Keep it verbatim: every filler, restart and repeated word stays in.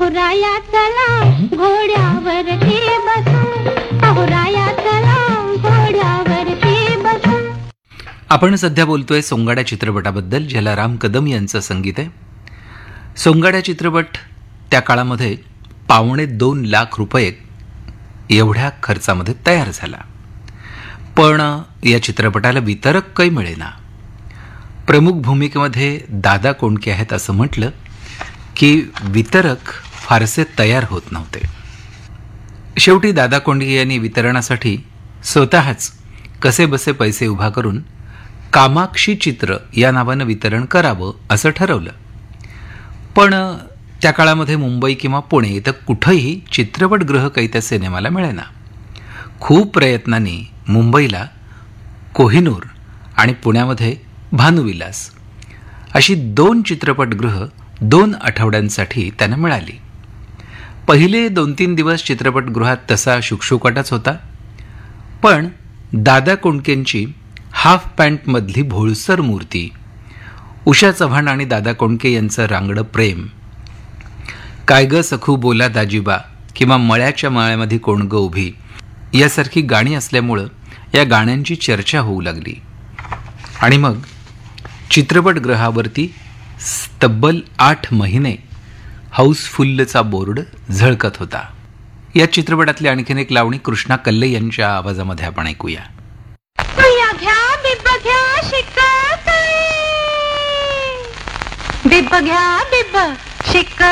अहो राया चला घोड्यावरती बसून, अहो राया चला घोड्यावरती बसून. आपण सध्या बोलतोय सोंगाड्या चित्रपटाबद्दल, ज्याला राम कदम यांचं संगीत आहे. सोंगाड्या चित्रपट त्या काळामध्ये पावणे दोन लाख रुपये एवढ्या खर्चामध्ये तयार झाला. पण या चित्रपटाला वितरक काही मिळेना. प्रमुख भूमिकेमध्ये दादा कोंडके आहेत असं म्हटलं की वितरक फारसे तयार होत नव्हते. शेवटी दादा कोंडके यांनी वितरणासाठी स्वतःच कसेबसे पैसे उभा करून कामाक्षी चित्र या नावानं वितरण करावं असं ठरवलं. पण त्या काळामध्ये मुंबई किंवा पुणे तर कुठंही चित्रपटगृह काही त्या सिनेमाला मिळेना. खूप प्रयत्नांनी मुंबईला कोहिनूर आणि पुण्यामध्ये भानुविलास अशी दोन चित्रपटगृह दोन आठवड्यांसाठी त्यांना मिळाली. पहिले दोन तीन दिवस चित्रपटगृहात तसा शुकशुकाटच होता. पण दादा कोंडकेंची हाफ पॅन्टमधली भोळसर मूर्ती, उषा चव्हाण आणि दादा कोंडके यांचं रांगडं प्रेम, काय ग सखू बोला दाजीबा किंवा मळ्याच्या माळ्यामध्ये कोण ग उभी यासारखी गाणी असल्यामुळं या गाण्यांची चर्चा होऊ लागली. आणि मग चित्रपटगृहावरती तब्बल आठ महिने हाऊसफुल्लचा बोर्ड झळकत होता. या चित्रपटातली आणखीन एक लावणी कृष्णा कल्ले यांच्या आवाजामध्ये आपण ऐकूया. घ्या बिब्ब घ्या शिक्का बिब्ब घ्या बिब्ब शिक्का